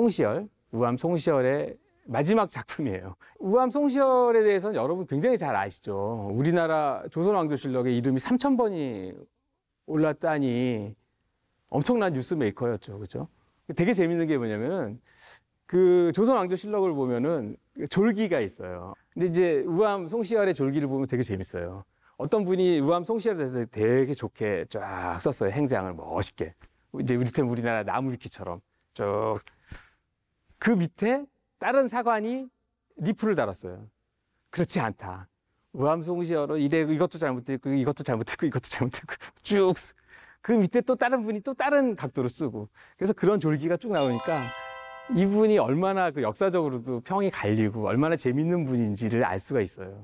송시열, 우암 송시열의 마지막 작품이에요. 우암 송시열에 대해서는 여러분 굉장히 잘 아시죠. 우리나라 조선왕조실록에 이름이 3,000번이 올랐다니 엄청난 뉴스 메이커였죠. 그렇죠? 되게 재밌는 게 뭐냐면은 그 조선왕조실록을 보면은 졸기가 있어요. 근데 이제 우암 송시열의 졸기를 보면 되게 재밌어요. 어떤 분이 우암 송시열에 대해서 되게 좋게 쫙 썼어요. 행장을 멋있게. 이제 이를테면 우리나라 나무위키처럼 쭉. 그 밑에 다른 사관이 리플을 달았어요. 그렇지 않다. 우암 송시열은 이것도 잘못됐고 이것도 잘못됐고 이것도 잘못됐고 쭉. 그 밑에 또 다른 분이 또 다른 각도로 쓰고. 그래서 그런 졸기가 쭉 나오니까 이분이 얼마나 그 역사적으로도 평이 갈리고 얼마나 재밌는 분인지를 알 수가 있어요.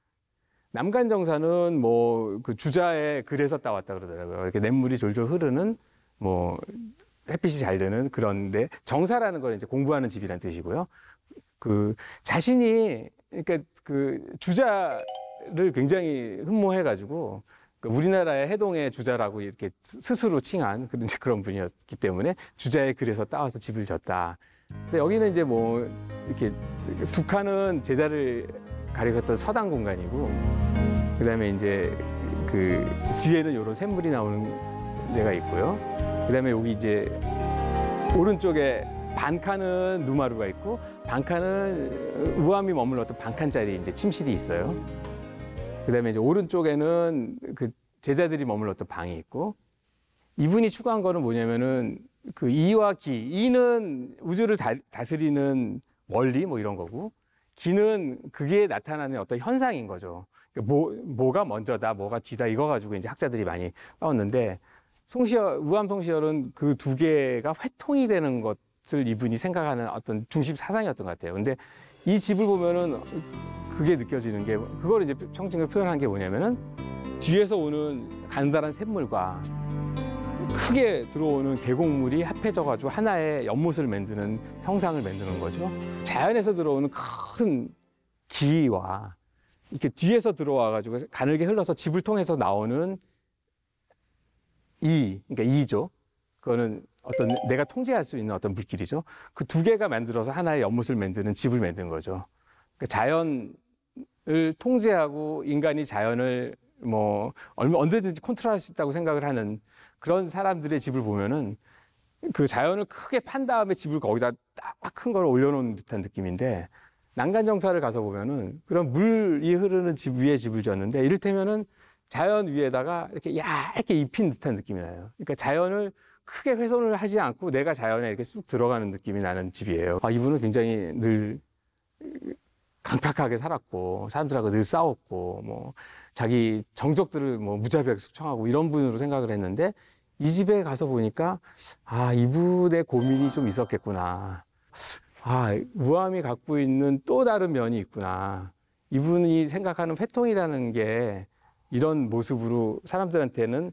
남간정사는 뭐 그 주자의 글에서 따왔다 그러더라고요. 이렇게 냇물이 졸졸 흐르는 뭐 햇빛이 잘 드는 그런데 정사라는 걸 이제 공부하는 집이라는 뜻이고요. 그 자신이 그러니까 그 주자를 굉장히 흠모해가지고 우리나라의 해동의 주자라고 이렇게 스스로 칭한 그런 분이었기 때문에 주자의 글에서 따와서 집을 졌다. 근데 여기는 이제 뭐 이렇게 북한은 제자를 가리켰던 서당 공간이고, 그다음에 이제 그 뒤에는 이런 샘물이 나오는 데가 있고요. 그다음에 여기 이제 오른쪽에 반칸은 누마루가 있고 반칸은 우암이 머물렀던 반칸짜리 이제 침실이 있어요. 그다음에 이제 오른쪽에는 그 제자들이 머물렀던 방이 있고, 이분이 추구한 거는 뭐냐면은 그 이와 기, 이는 우주를 다스리는 원리 뭐 이런 거고, 기는 그게 나타나는 어떤 현상인 거죠. 뭐가 먼저다, 뭐가 뒤다 이거 가지고 이제 학자들이 많이 싸웠는데, 우암 송시열은 그 두 개가 회통이 되는 것을 이분이 생각하는 어떤 중심 사상이었던 것 같아요. 근데 이 집을 보면은 그게 느껴지는 게, 그걸 이제 평증을 표현한 게 뭐냐면은 뒤에서 오는 간단한 샘물과 크게 들어오는 계곡물이 합해져가지고 하나의 연못을 만드는 형상을 만드는 거죠. 자연에서 들어오는 큰 기와 이렇게 뒤에서 들어와가지고 가늘게 흘러서 집을 통해서 나오는 그러니까 이죠. 그거는 어떤 내가 통제할 수 있는 어떤 물길이죠. 그 두 개가 만들어서 하나의 연못을 만드는 집을 만든 거죠. 그러니까 자연을 통제하고 인간이 자연을 뭐 언제든지 컨트롤할 수 있다고 생각을 하는 그런 사람들의 집을 보면은 그 자연을 크게 판 다음에 집을 거기다 딱 큰 걸 올려놓은 듯한 느낌인데, 난간정사를 가서 보면은 그런 물이 흐르는 집 위에 집을 지었는데, 이를테면은 자연 위에다가 이렇게 얇게 입힌 듯한 느낌이 나요. 그러니까 자연을 크게 훼손을 하지 않고 내가 자연에 이렇게 쑥 들어가는 느낌이 나는 집이에요. 이분은 굉장히 늘 강팍하게 살았고 사람들하고 늘 싸웠고 뭐 자기 정적들을 뭐 무자비하게 숙청하고 이런 분으로 생각을 했는데, 이 집에 가서 보니까 이분의 고민이 좀 있었겠구나. 우암이 갖고 있는 또 다른 면이 있구나. 이분이 생각하는 회통이라는 게 이런 모습으로 사람들한테는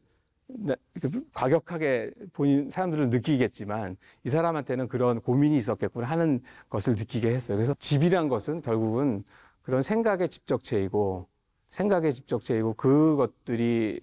과격하게 사람들은 느끼겠지만 이 사람한테는 그런 고민이 있었겠구나 하는 것을 느끼게 했어요. 그래서 집이란 것은 결국은 그런 생각의 집적체이고 그것들이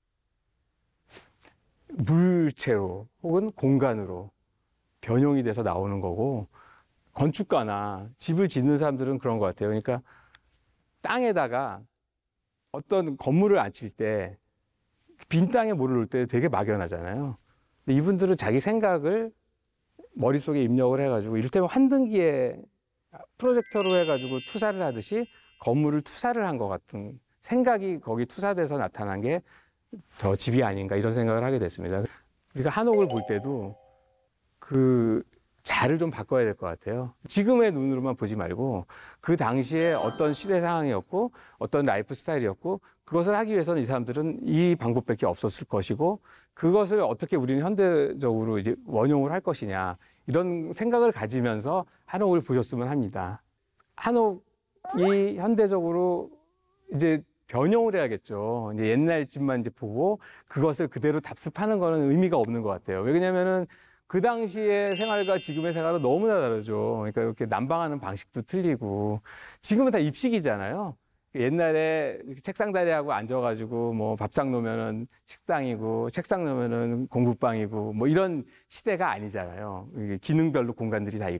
물체로 혹은 공간으로 변형이 돼서 나오는 거고, 건축가나 집을 짓는 사람들은 그런 것 같아요. 그러니까 땅에다가 어떤 건물을 앉힐 때 빈 땅에 물을 넣을 때 되게 막연하잖아요. 근데 이분들은 자기 생각을 머릿속에 입력을 해가지고 이를테면 환등기에 프로젝터로 해가지고 투사를 하듯이 건물을 투사를 한 것 같은 생각이 거기 투사돼서 나타난 게 저 집이 아닌가 이런 생각을 하게 됐습니다. 우리가 한옥을 볼 때도 그 자를 좀 바꿔야 될 것 같아요. 지금의 눈으로만 보지 말고 그 당시에 어떤 시대 상황이었고 어떤 라이프 스타일이었고 그것을 하기 위해서는 이 사람들은 이 방법밖에 없었을 것이고 그것을 어떻게 우리는 현대적으로 이제 원용을 할 것이냐 이런 생각을 가지면서 한옥을 보셨으면 합니다. 한옥이 현대적으로 이제 변형을 해야겠죠. 이제 옛날 집만 이제 보고 그것을 그대로 답습하는 거는 의미가 없는 것 같아요. 왜냐면은 그 당시의 생활과 지금의 생활은 너무나 다르죠. 그러니까 이렇게 난방하는 방식도 틀리고 지금은 다 입식이잖아요. 옛날에 책상 다리하고 앉아가지고 뭐 밥상 놓으면은 식당이고 책상 놓으면은 공부방이고 뭐 이런 시대가 아니잖아요. 기능별로 공간들이 다 있고.